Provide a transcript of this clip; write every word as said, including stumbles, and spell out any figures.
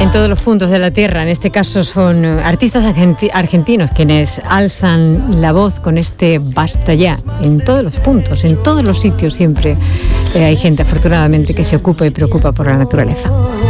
En todos los puntos de la tierra, en este caso son artistas argenti- argentinos quienes alzan la voz con este basta ya, en todos los puntos, en todos los sitios siempre eh, hay gente afortunadamente que se ocupa y preocupa por la naturaleza.